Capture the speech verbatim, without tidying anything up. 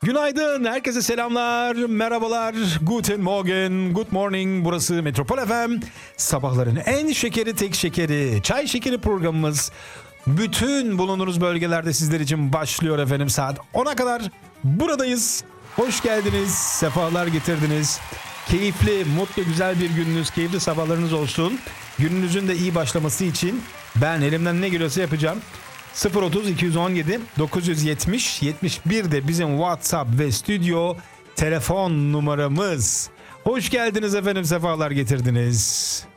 Günaydın, herkese selamlar, merhabalar, guten morgen, good morning. Burası Metropol F M. Sabahların en şekeri, tek şekeri, çay şekeri programımız bütün bulunduğunuz bölgelerde sizler için başlıyor efendim. Saat ona kadar buradayız. Hoş geldiniz, sefalar getirdiniz. Keyifli, mutlu, güzel bir gününüz, keyifli sabahlarınız olsun. Gününüzün de iyi başlaması için ben elimden ne geliyorsa yapacağım. sıfır otuz iki on yedi dokuz yetmiş yetmiş bir de bizim WhatsApp ve stüdyo telefon numaramız. Hoş geldiniz efendim, sefalar getirdiniz.